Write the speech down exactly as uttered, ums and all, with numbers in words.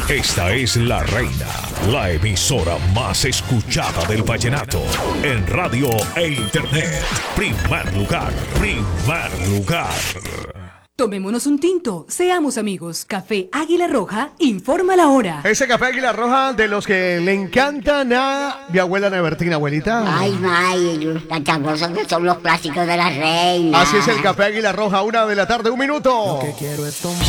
Esta es La Reina, la emisora más escuchada del vallenato en radio e internet. Primer lugar, primer lugar. Tomémonos un tinto, seamos amigos. Café Águila Roja, informa la hora. Ese café Águila Roja de los que le encantan a mi abuela Nevertina, abuelita. Ay, May, tan sabrosos que son los clásicos de La Reina. Así es el café Águila Roja, una de la tarde, un minuto. Lo que quiero es tomar